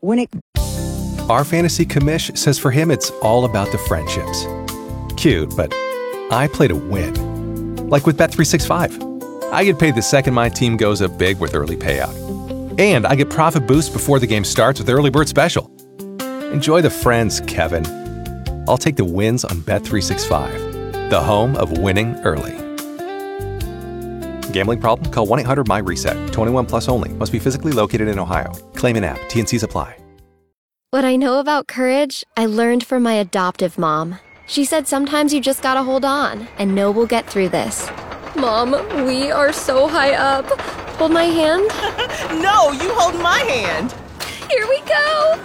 When it Our fantasy commish says for him it's all about the friendships. Cute, but I play to win. Like with Bet365. I get paid the second my team goes up big with early payout. And I get profit boost before the game starts with Early Bird Special. Enjoy the friends, Kevin. I'll take the wins on Bet365, the home of winning early. Gambling problem? Call 1-800-MY-RESET. 21 plus only. Must be physically located in Ohio. Claim in app. T&Cs apply. What I know about courage, I learned from my adoptive mom. She said sometimes you just gotta hold on and know we'll get through this. Mom, we are so high up. Hold my hand. No, you hold my hand. Here we go.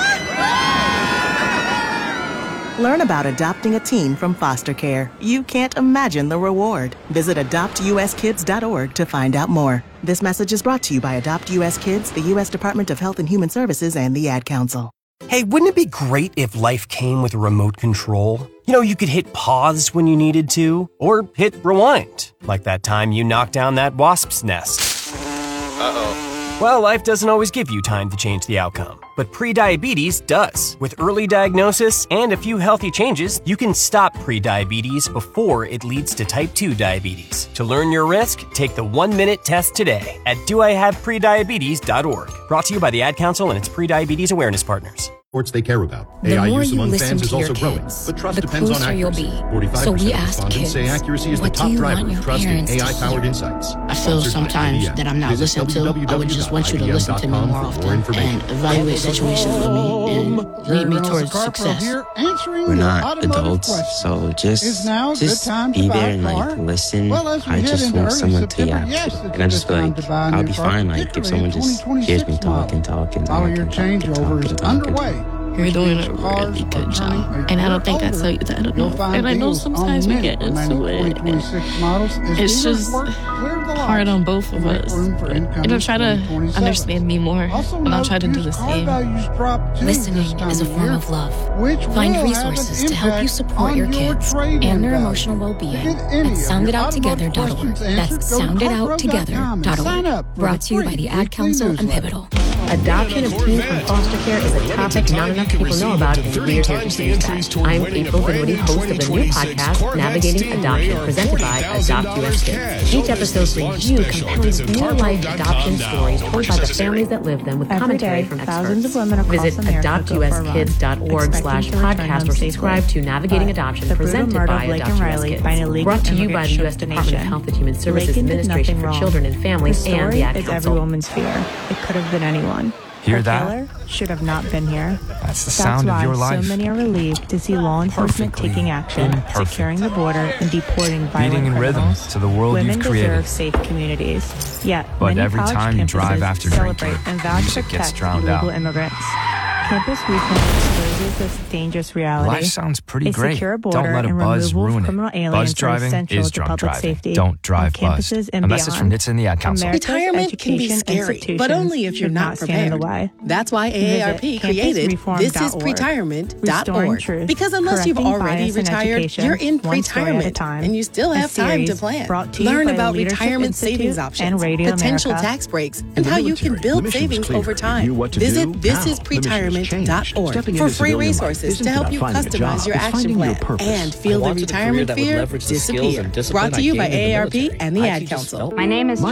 Learn about adopting a teen from foster care. You can't imagine the reward. Visit adoptuskids.org to find out more. This message is brought to you by Adopt US Kids, the U.S. Department of Health and Human Services, and the Ad Council. Hey, wouldn't it be great if life came with a remote control? You know, you could hit pause when you needed to, or hit rewind, like that time you knocked down that wasp's nest. Uh-oh. Well, life doesn't always give you time to change the outcome, but prediabetes does. With early diagnosis and a few healthy changes, you can stop prediabetes before it leads to type 2 diabetes. To learn your risk, take the 1-minute test today at doihaveprediabetes.org. Brought to you by the Ad Council and its prediabetes awareness partners. Sports they care about. The AI more use you among listen fans to is your also growing, kids, but trust the depends on closer you'll accuracy. be. 45% So we of ask respondents kids, say accuracy is the what do top you driver want your of trust in parents to AI-powered hear? insights. I feel sometimes that I'm not listened to. I would just want you to listen to me more often and evaluate situations with me and lead me towards success. We're not adults, so just be there and like listen. I just want someone to and I just feel like I'll be fine. Like if someone just hears me talk and talk and talk and talk and talk and talk. You're doing a really good job. And I don't think I tell you that enough. And I know sometimes we get into it. It's just hard on both of us. And try to understand me more. And I'll try to do the same. Listening is a form of love. Find resources to help you support your kids and their emotional well-being at sounditouttogether.org. That's sounditouttogether.org. Brought to you by the Ad Council and Pivotal. Adoption of teens from foster care is a topic not enough people know about, and we're here to change that. I'm April Benwoody, host of the new podcast, Navigating Adoption, presented by Adopt US Kids. Each episode brings you compelling real-life adoption stories told by the families that live them with commentary from experts. Visit adoptuskids.org/podcast or subscribe to Navigating Adoption, presented by Adopt US Kids. Brought to you by the U.S. Department of Health and Human Services Administration for Children and Families and the Ad Council. Every woman's fear. It could have been anyone. Hear that? Killer should have not been here. That's the sound of your life. That's why so many are relieved to see law enforcement taking action, securing the border, and deporting violent beating in criminals. rhythm to the world Women you've created. deserve safe communities. Yet, But many every college time you drive campuses after celebrate drinking, and vouch music for gets protect drowned illegal out. immigrants. Campus reform exposes this dangerous reality. Life sounds pretty a great. Secure border Don't let a and buzz removal of ruin criminal it. aliens Buzz driving essential is to drunk public driving. safety Don't drive on buzzed. campuses and A message from beyond. NHTSA and the Ad Council. America's Retirement can be scary, but only if you're not prepared. That's why AARP created This Is Retirement.org. Because unless you've already retired, you're in retirement, and you still have time to plan. Learn about retirement savings options, potential tax breaks, and how you can build savings over time. Visit thisisretirement.org for free resources to help you customize your action plan and feel the retirement fear disappear. Brought to you by AARP and the Ad Council. My name is